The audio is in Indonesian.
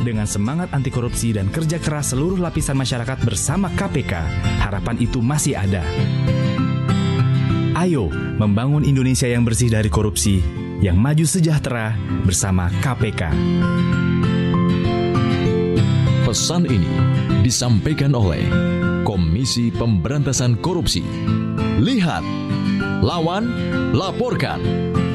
Dengan semangat anti korupsi dan kerja keras seluruh lapisan masyarakat bersama KPK, harapan itu masih ada. Ayo membangun Indonesia yang bersih dari korupsi, yang maju sejahtera bersama KPK. Pesan ini disampaikan oleh Komisi Pemberantasan Korupsi. Lihat, lawan, laporkan.